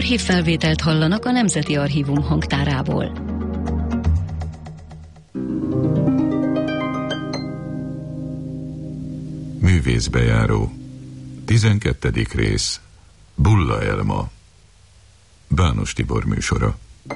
Archívfelvételt hallanak a Nemzeti Archívum hangtárából. Művészbejáró. 12. rész. Bulla Elma. Bános Tibor műsora.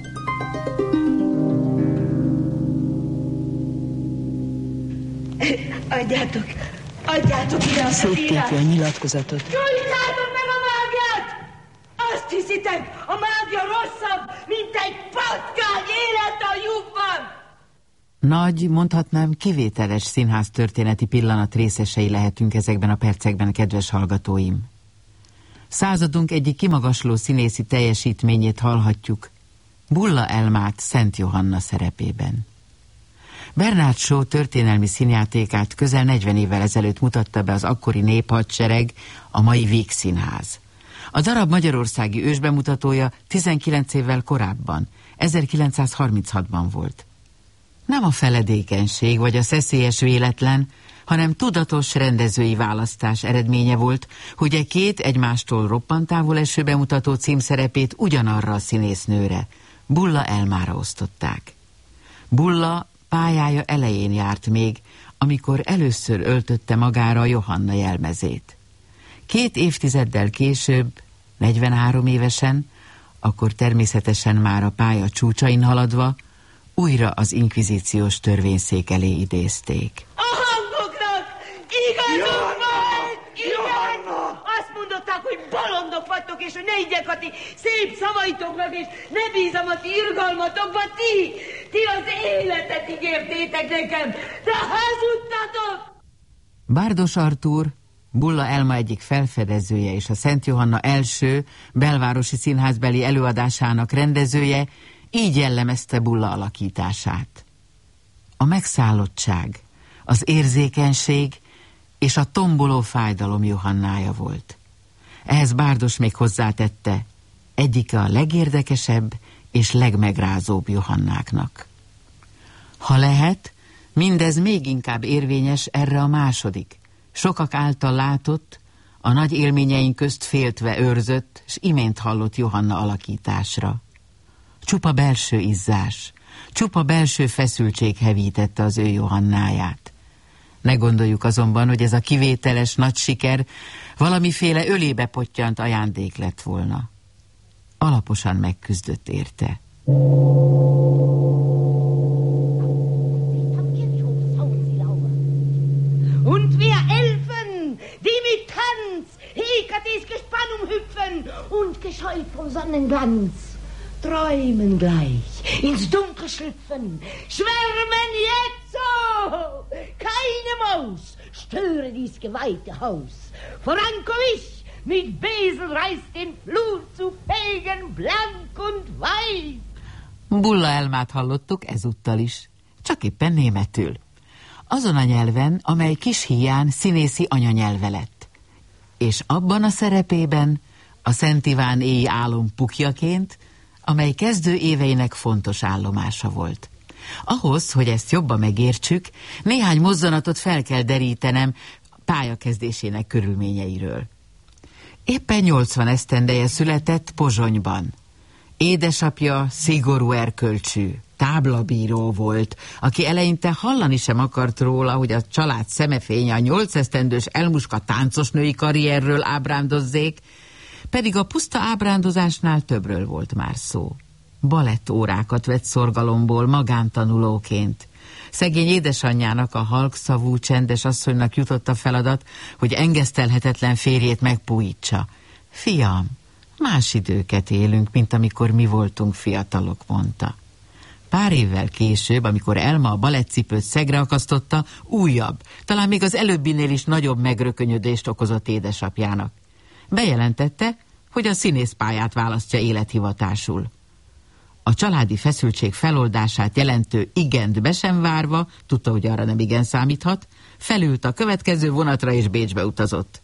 Adjátok ide azt a széttépje a nyilatkozatot. Gyújtsátok meg a mágiát! Azt hiszitek, a mágia rosszabb, mint egy patkány élete a lyukban! Nagy, mondhatnám, kivételes színház történeti pillanat részesei lehetünk ezekben a percekben, kedves hallgatóim. Századunk egyik kimagasló színészi teljesítményét hallhatjuk, Bulla Elmát Szent Johanna szerepében. Bernard Shaw történelmi színjátékát közel 40 évvel ezelőtt mutatta be az akkori néphadsereg, a mai Vígszínház. A darab magyarországi ősbemutatója 19 évvel korábban, 1936-ban volt. Nem a feledékenység vagy a szeszélyes véletlen, hanem tudatos rendezői választás eredménye volt, hogy egy két egymástól roppant távol eső bemutató címszerepét ugyanarra a színésznőre, Bulla Elmára osztották. Bulla pályája elején járt még, amikor először öltötte magára a Johanna jelmezét. 2 évtizeddel később, 43 évesen, akkor természetesen már a pálya csúcsain haladva, újra az inkvizíciós törvényszék elé idézték. A hangoknak igazuk volt! Igen! Azt mondották, hogy bolondok vagytok, és hogy ne igyek a ti szép szavaitoknak, és ne bízom a ti irgalmatokba, ti az életet ígértétek nekem, de hazudtatok! Bárdos Artúr, Bulla Elma egyik felfedezője és a Szent Johanna első belvárosi színházbeli előadásának rendezője, így jellemezte Bulla alakítását. A megszállottság, az érzékenység és a tomboló fájdalom Johannája volt. Ehhez Bárdos még hozzátette, egyike a legérdekesebb és legmegrázóbb Johannáknak. Ha lehet, mindez még inkább érvényes erre a második, sokak által látott, a nagy élményeink közt féltve őrzött, s imént hallott Johanna alakításra. Csupa belső izzás, csupa belső feszültség hevítette az ő Johannáját. Ne gondoljuk azonban, hogy ez a kivételes nagy siker valamiféle ölébe pottyant ajándék lett volna. Alaposan megküzdött érte. Und wir Elfen, die mit Tanz Hekates Gespann umhüpfen und gescheut vom Sonnenglanz, träumen gleich, ins Dunkel schlüpfen, schwärmen jetzo. Keine Maus störe dies geweihte Haus. Vorankovic mit Besel reißt den Flut zu fegen, blank und weiß. Bulla Elmát hallottuk ezúttal is, csak éppen németül. Azon a nyelven, amely kis híján színészi anyanyelve lett. És abban a szerepében a Szent Iván éji álom pukjaként, amely kezdő éveinek fontos állomása volt. Ahhoz, hogy ezt jobban megértsük, néhány mozzanatot fel kell derítenem pályakezdésének körülményeiről. Éppen 80 esztendeje született Pozsonyban. Édesapja szigorú erkölcsű, táblabíró volt, aki eleinte hallani sem akart róla, hogy a család szemefénye a 8 esztendős elmuska táncosnői karrierről ábrándozzék, pedig a puszta ábrándozásnál többről volt már szó. Balettórákat vett szorgalomból magántanulóként. Szegény édesanyjának, a halkszavú, csendes asszonynak jutott a feladat, hogy engesztelhetetlen férjét megpújítsa. Fiam, más időket élünk, mint amikor mi voltunk fiatalok, mondta. Pár évvel később, amikor Elma a balettcipőt szegre akasztotta, újabb, talán még az előbbinél is nagyobb megrökönyödést okozott édesapjának. Bejelentette, hogy a színészpályát választja élethivatásul. A családi feszültség feloldását jelentő igent be sem várva, tudta, hogy arra nem igen számíthat, felült a következő vonatra és Bécsbe utazott.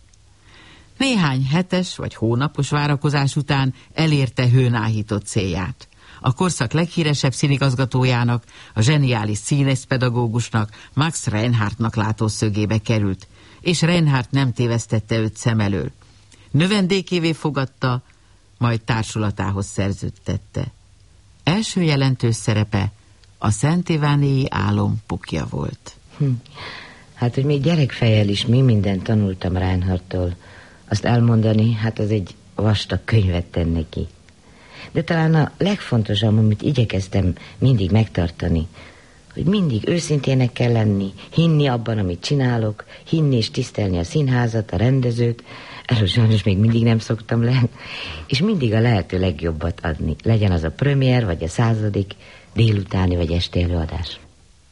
Néhány hetes vagy hónapos várakozás után elérte hőnáhított célját. A korszak leghíresebb színigazgatójának, a zseniális színészpedagógusnak, Max Reinhardtnak látószögébe került, és Reinhardt nem tévesztette őt szem elől. Növendékévé fogadta, majd társulatához szerződtette. Első jelentős szerepe a Szent Ivánéi álom pukja volt. Hát, hogy még gyerekfejjel is mi mindent tanultam Reinhardtól, azt elmondani, hát az egy vastag könyvet tenne ki. De talán a legfontosabb, amit igyekeztem mindig megtartani, hogy mindig őszintének kell lenni, hinni abban, amit csinálok, hinni és tisztelni a színházat, a rendezőt, erről sajnos még mindig nem szoktam le, és mindig a lehető legjobbat adni. Legyen az a premier, vagy a 100. délutáni, vagy esti előadás.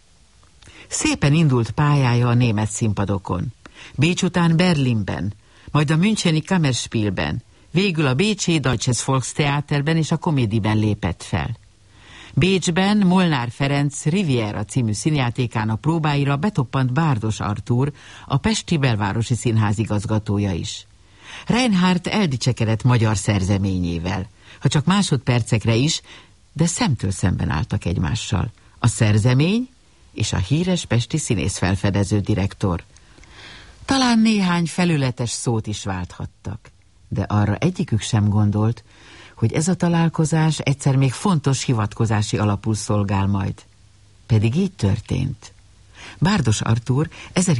Szépen indult pályája a német színpadokon. Bécs után Berlinben, majd a müncheni Kammerspielben, végül a bécsi Deutsches Volkstheaterben és a Komédiben lépett fel. Bécsben Molnár Ferenc Riviera című színjátékának próbáira betoppant Bárdos Artúr, a Pesti Belvárosi Színház igazgatója is. Reinhardt eldicsekedett magyar szerzeményével, ha csak másodpercekre is, de szemtől szemben álltak egymással. A szerzemény és a híres pesti színészfelfedező direktor. Talán néhány felületes szót is válthattak, de arra egyikük sem gondolt, hogy ez a találkozás egyszer még fontos hivatkozási alapul szolgál majd. Pedig így történt. Bárdos Artúr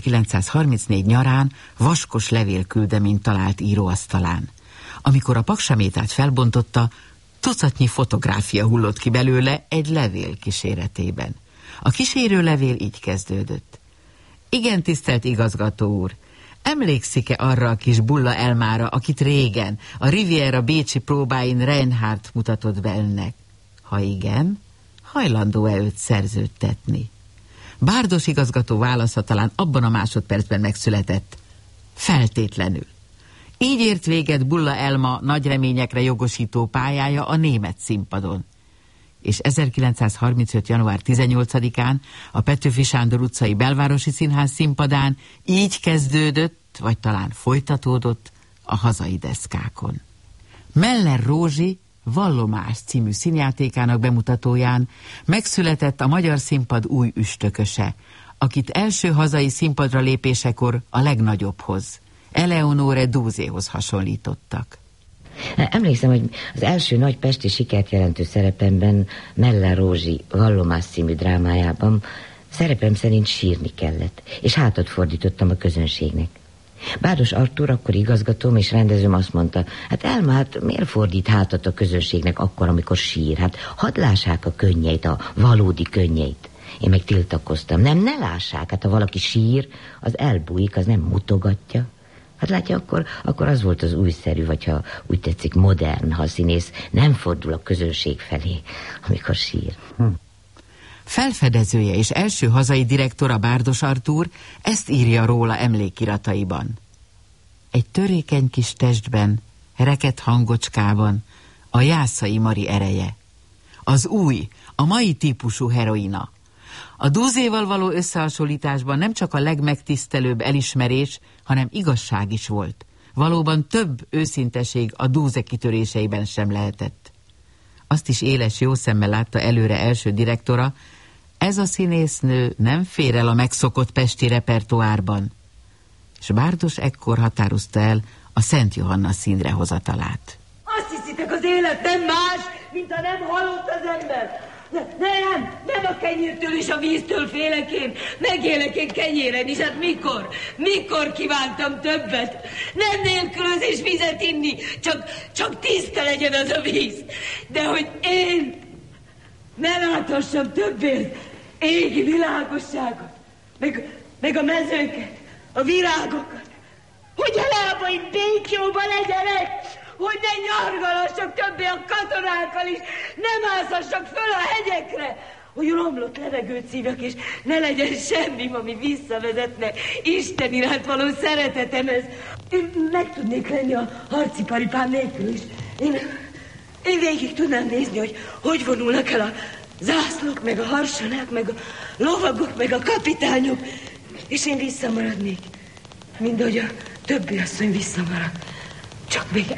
1934 nyarán vaskos levélküldeményt talált íróasztalán. Amikor a paksamétát felbontotta, tucatnyi fotográfia hullott ki belőle egy levél kíséretében. A kísérő levél így kezdődött. Igen, tisztelt igazgató úr, emlékszik-e arra a kis Bulla Elmára, akit régen a Riviera bécsi próbáin Reinhardt mutatott be önnek? Ha igen, hajlandó-e őt szerződtetni? Bárdos igazgató válasza talán abban a másodpercben megszületett. Feltétlenül. Így ért véget Bulla Elma nagy reményekre jogosító pályája a német színpadon. És 1935. január 18-án a Petőfi Sándor utcai Belvárosi Színház színpadán így kezdődött, vagy talán folytatódott a hazai deszkákon. Meller Rózsi Vallomás című színjátékának bemutatóján megszületett a magyar színpad új üstököse, akit első hazai színpadra lépésekor a legnagyobbhoz, Eleonore Dúzéhoz hasonlítottak. Emlékszem, hogy az első nagy pesti sikert jelentő szerepemben, Meller Rózsi Vallomás című drámájában szerepem szerint sírni kellett, és hátat fordítottam a közönségnek. Bárdos Artúr, akkor igazgatóm és rendezőm azt mondta, hát Elma, hát miért fordít hátat a közönségnek akkor, amikor sír? Hát hadd lássák a könnyeit, a valódi könnyeit. Én meg tiltakoztam. Nem, ne lássák, hát ha valaki sír, az elbújik, az nem mutogatja. Hát látja, akkor az volt az újszerű, vagy ha úgy tetszik modern, ha a színész nem fordul a közönség felé, amikor sír. Felfedezője és első hazai direktora Bárdos Artúr ezt írja róla emlékirataiban. Egy törékeny kis testben, reket hangocskában a Jászai Mari ereje. Az új, a mai típusú heroina. A Dúzéval való összehasonlításban nem csak a legmegtisztelőbb elismerés, hanem igazság is volt. Valóban több őszinteség a Dúze kitöréseiben sem lehetett. Azt is éles jó szemmel látta előre első direktora, ez a színésznő nem fér el a megszokott pesti repertoárban. És Bárdos ekkor határozta el a Szent Johanna színre hozatalát. Azt hiszitek, az élet nem más, mint ha nem halott az ember. Nem a kenyértől és a víztől félek én. Megélek én kenyéren is, hát mikor kívántam többet? Nem nélkülözés vizet inni, csak tiszta legyen az a víz. De hogy én ne láthassam többé égi világosságot, meg a mezőket, a virágokat, hogy a lábaim békjóba legyenek, hogy ne nyargalassak többé a katonákkal is, ne mászhassak föl a hegyekre, hogy romlott levegőt szívjak, és ne legyen semmi, ami visszavezetne Isten iránt való szeretetemhez. Én meg tudnék lenni a harci paripám nélkül is. Én végig tudnám nézni, hogy vonulnak el a zászlók, meg a harsanák, meg a lovagok, meg a kapitányok, és én visszamaradnék, mint ahogy a többi asszony visszamarad. Csak még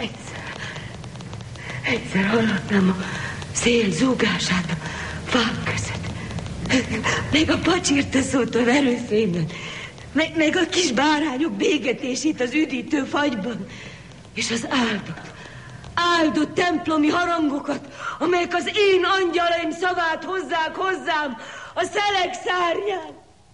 egyszer hallottam a szél zúgását a fák között, meg a pacsirta szót a verőszénben, meg a kis bárányok bégetését az üdítő fagyban, és az álmok áldott templomi harangokat, amelyek az én angyalaim szavát hozzák hozzám a szelek szárnyán.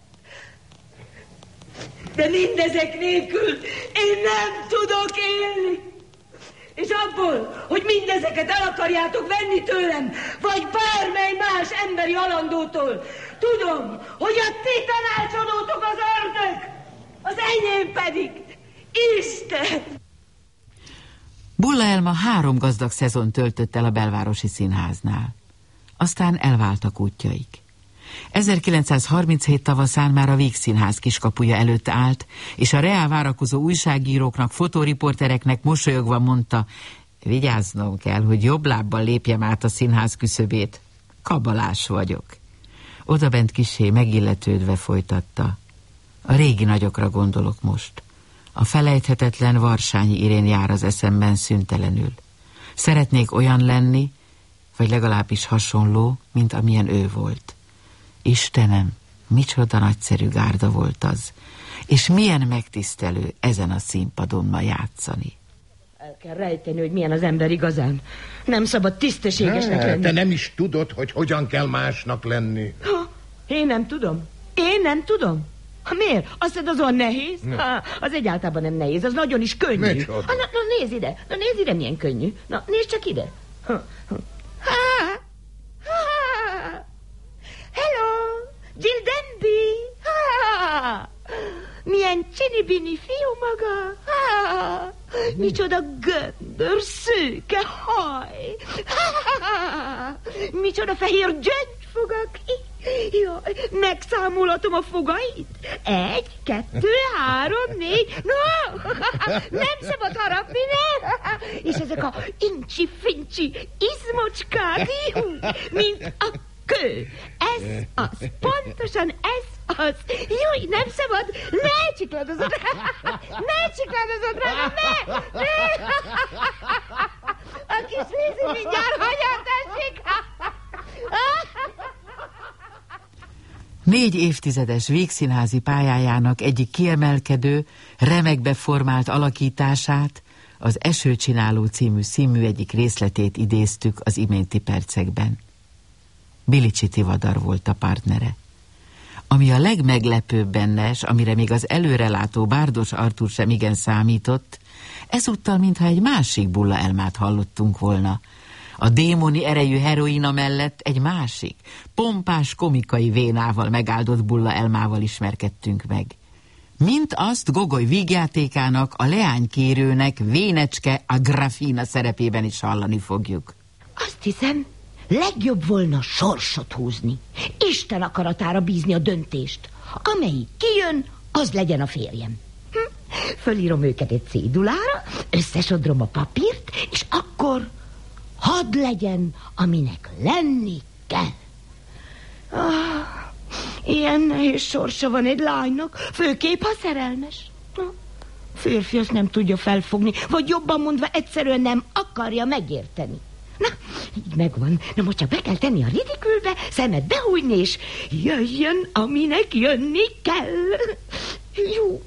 De mindezek nélkül én nem tudok élni. És abból, hogy mindezeket el akarjátok venni tőlem, vagy bármely más emberi halandótól, tudom, hogy a ti tanácsadótok az ördög, az enyém pedig Isten. Bulla Elma 3 gazdag szezon töltött el a belvárosi színháznál. Aztán elváltak útjaik. 1937 tavaszán már a Vígszínház kiskapuja előtt állt, és a reál várakozó újságíróknak, fotóriportereknek mosolyogva mondta, vigyáznom kell, hogy jobb lábbal lépjem át a színház küszöbét. Kabalás vagyok. Odabent kissé megilletődve folytatta. A régi nagyokra gondolok most. A felejthetetlen Varsányi Irén jár az eszemben szüntelenül. Szeretnék olyan lenni, vagy legalábbis hasonló, mint amilyen ő volt. Istenem, micsoda nagyszerű gárda volt az, és milyen megtisztelő ezen a színpadon ma játszani. El kell rejteni, hogy milyen az ember igazán. Nem szabad tisztességesnek lenni. Te nem is tudod, hogy hogyan kell másnak lenni. Én nem tudom. Miért? Azt hiszed, az olyan nehéz? Az egyáltalán nem nehéz, az nagyon is könnyű. Na, nézd ide, milyen könnyű. Na, nézd csak ide. Hello, Jill Denby. Milyen csinibini fiú maga. Micsoda göndör, szőke haj. Micsoda fehér gyöngyfogak. Jaj, megszámolhatom a fogait. 1, 2, 3, 4. No, nem szabad harapni, nem? És ezek a incsi-fincsi izmocskák, mint a kő. Ez az, pontosan ez az. Jaj, nem szabad. Ne csikladozod rá, ne. A kis Lizi mindjárt hagyat esik. 4 évtizedes Vígszínházi pályájának egyik kiemelkedő, remekbe formált alakítását, az Esőcsináló című színmű egyik részletét idéztük az iménti percekben. Bilicsi Tivadar volt a partnere. Ami a legmeglepőbb benne, s amire még az előrelátó Bárdos Artúr sem igen számított, ezúttal mintha egy másik Bulla Elmát hallottunk volna. A démoni erejű heroina mellett egy másik, pompás komikai vénával megáldott Bulla Elmával ismerkedtünk meg. Mint azt Gogoly vígjátékának, a leánykérőnek Vénecske a Grafina szerepében is hallani fogjuk. Azt hiszem, legjobb volna sorsot húzni. Isten akaratára bízni a döntést. Amelyik kijön, az legyen a férjem. Fölírom őket egy cédulára, összesodrom a papírt, és akkor hadd legyen, aminek lenni kell. Ilyen nehéz sorsa van egy lánynak, főképp, ha szerelmes. Férfi azt nem tudja felfogni, vagy jobban mondva egyszerűen nem akarja megérteni. Na, így megvan. Na most csak be kell tenni a ridikülbe, szemet behújni, és jöjjön, aminek jönni kell. Jó,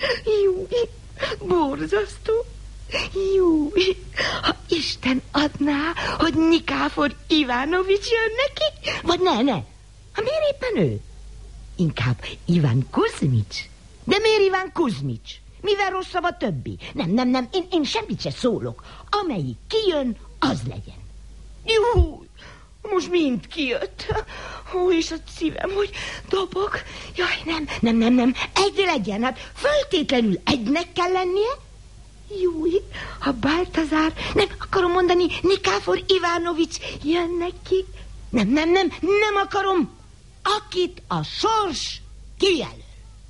borzasztó. Jó, ha Isten adná, hogy Nikáfor Ivánovics jön neki, vagy ne. Miért éppen ő? Inkább Iván Kuzmics. De miért Iván Kuzmics? Mivel rosszabb a többi? Nem, én semmit se szólok. Amelyik kijön, az legyen. Jó, most mind kijött. És a szívem, hogy dobog. Jaj, nem. Egy legyen, hát föltétlenül egynek kell lennie. Jó, ha Baltazár, nem akarom mondani, Nikáfor Ivánovics jön neki. Nem akarom. Akit a sors kijelöl.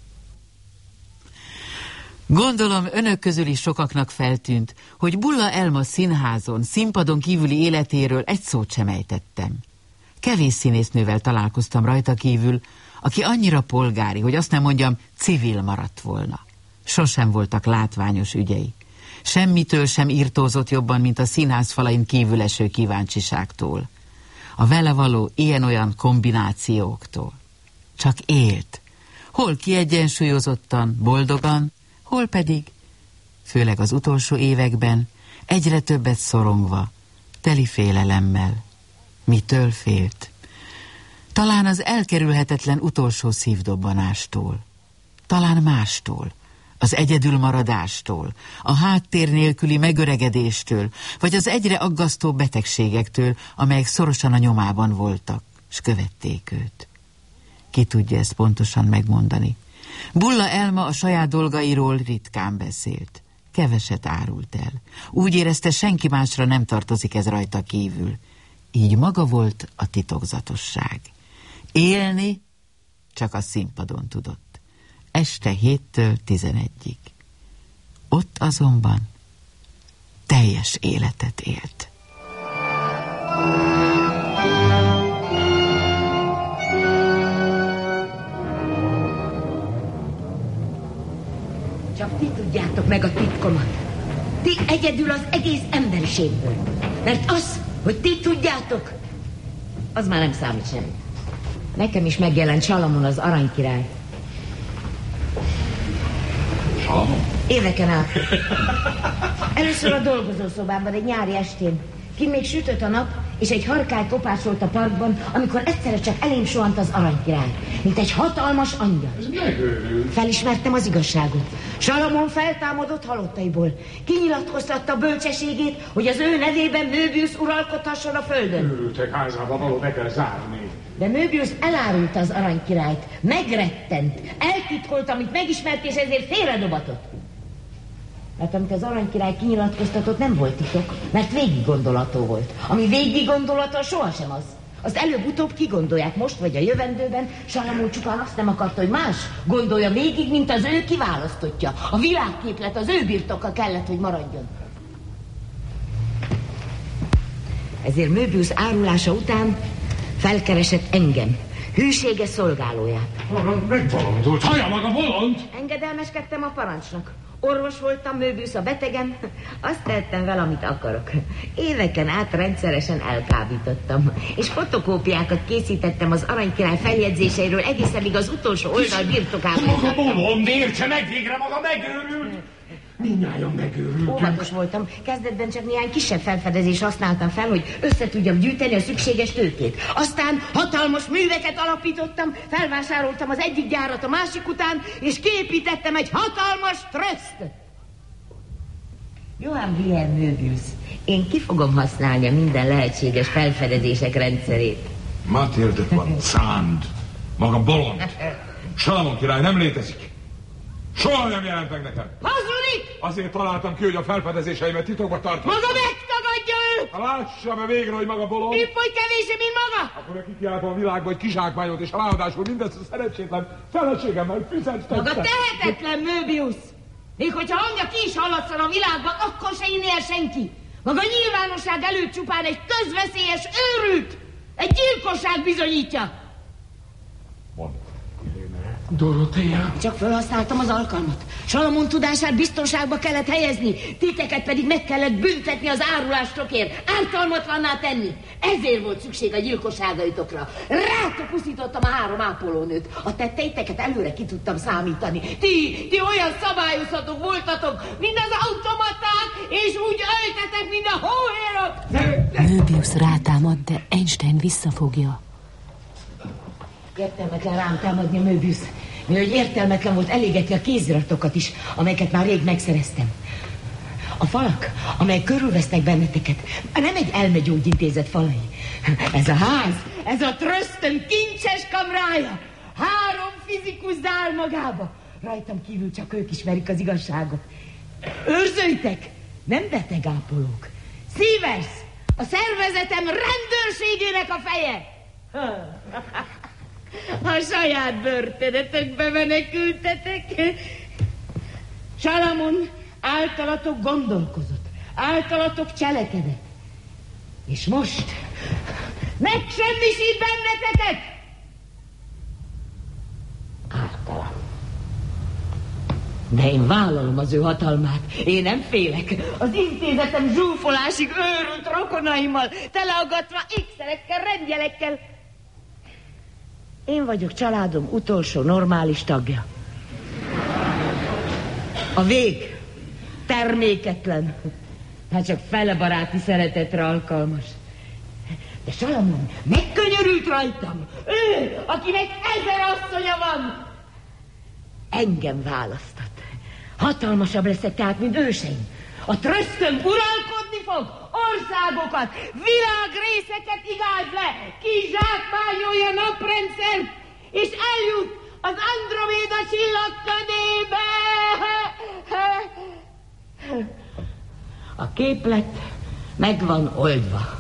Gondolom, önök közül is sokaknak feltűnt, hogy Bulla Elma színházon, színpadon kívüli életéről egy szót sem ejtettem. Kevés színésznővel találkoztam rajta kívül, aki annyira polgári, hogy azt nem mondjam, civil maradt volna. Sosem voltak látványos ügyei. Semmitől sem irtózott jobban, mint a színház falain kívül eső kíváncsiságtól. A vele való ilyen-olyan kombinációktól. Csak élt. Hol kiegyensúlyozottan, boldogan, hol pedig, főleg az utolsó években, egyre többet szorongva, teli félelemmel. Mitől félt? Talán az elkerülhetetlen utolsó szívdobbanástól. Talán mástól. Az egyedülmaradástól, a háttér nélküli megöregedéstől, vagy az egyre aggasztóbb betegségektől, amelyek szorosan a nyomában voltak, s követték őt. Ki tudja ezt pontosan megmondani? Bulla Elma a saját dolgairól ritkán beszélt. Keveset árult el. Úgy érezte, senki másra nem tartozik ez rajta kívül. Így maga volt a titokzatosság. Élni csak a színpadon tudott. Este 7-től 11-ig. Ott azonban teljes életet élt. Csak ti tudjátok meg a titkomat. Ti egyedül az egész emberiségből. Mert az, hogy ti tudjátok, az már nem számít semmi. Nekem is megjelent Salamon az aranykirály. Salamon? Éveken át. Először a dolgozószobámban egy nyári estén. Kint még sütött a nap, és egy harkály kopásolt a parkban, amikor egyszerre csak elém sohant az aranykirály, mint egy hatalmas angyal. Felismertem az igazságot. Salamon feltámadott halottaiból. Kinyilatkoztatta bölcsességét, hogy az ő nevében Möbius uralkodhasson a földön. Őtek házába való be kell zárni. De Möbius elárulta az aranykirályt, megrettent, eltitkolt, amit megismert, és ezért félredobatott. Mert amit az aranykirály kinyilatkoztatott, nem volt titok, mert végiggondolató volt. Ami végiggondolató sohasem az. Azt előbb-utóbb kigondolják most, vagy a jövendőben. Salamon csupán azt nem akarta, hogy más gondolja végig, mint az ő kiválasztottja. A világképlet az ő birtoka kellett, hogy maradjon. Ezért Möbius árulása után felkeresett engem, hűséges szolgálóját. Megbolondult, hallja maga bolond! Engedelmeskedtem a parancsnak. Orvos voltam, Möbius a betegem, azt tettem vele, amit akarok. Éveken át rendszeresen elkábítottam, és fotokópiákat készítettem az aranykirály feljegyzéseiről egészen az utolsó oldal birtokában. Maga bolond, értse meg, végre maga megőrült! Mindnyájan megőrültünk. Óvatos voltam. Kezdetben csak néhány kisebb felfedezést használtam fel, hogy összetudjam gyűjteni a szükséges tőkét. Aztán hatalmas műveket alapítottam, felvásároltam az egyik gyárat a másik után, és kiépítettem egy hatalmas tröszt. Johann Wilhelm Möbius, én ki fogom használni a minden lehetséges felfedezések rendszerét. Mathilde van Sand. Maga bolond. Salamon király nem létezik. Soha nem jelent meg nekem. Hazudik! Azért találtam ki, hogy a felfedezéseimet titokba tartom. Maga megtagadja őt! Lássa be végre, hogy maga bolond. Épp hogy kevésbé, mint maga! Akkor kikiáltom a világba, hogy kizsákmányolt, és ráadásul mindezt a szerencsétlen feleségemmel fizettem. Maga tehetetlen, Möbius! Még hogyha hangja ki is hallatszan a világban, akkor se inni el senki. Maga nyilvánosság előtt csupán egy közveszélyes őrült! Egy gyilkosság bizonyítja! Mondd. Dorothea. Csak felhasználtam az alkalmat. Salamon tudását biztonságba kellett helyezni, titeket pedig meg kellett büntetni az árulástokért, ártalmatlanná tenni. Ezért volt szükség a gyilkosságaitokra. Rátok pusztítottam a 3 ápolónőt. A tetteiteket előre ki tudtam számítani. Ti olyan szabályozhatók voltatok, mint az automaták, és úgy öltetek, mint a hóhérok. Möbius rátámad, de Einstein visszafogja. Értelmetlen rám támadni a Möbius, mihogy értelmetlen volt elégetni a kéziratokat is, amelyeket már rég megszereztem. A falak, amelyek körülvesznek benneteket, nem egy elmegyógyintézet falai. Ez a ház, ez a trösztön kincses kamrája. 3 fizikus zár magába. Rajtam kívül csak ők ismerik az igazságot. Őrzőitek, nem betegápolók. Sievers, a szervezetem rendőrségének a feje. A saját börtönötökbe menekültetek. Salamon általatok gondolkozott, általatok cselekedett. És most megsemmisít benneteket. Ártalan. De én vállalom az ő hatalmát. Én nem félek. Az intézetem zsúfolásig őrült rokonaimmal, teleaggatva ékszerekkel, rendjelekkel. Én vagyok családom utolsó normális tagja. A vég terméketlen, Hát csak fele baráti szeretetre alkalmas. De Salamon megkönyörült rajtam. Ő, akinek 1000 asszonya van. Engem választott. Hatalmasabb leszek tehát, mint őseim. A trösztöm uralkodni fog, országokat, világrészeket igáz le, kizsákmányolja naprendszert, és eljut az Androméda csillagködébe. A képlet meg van oldva.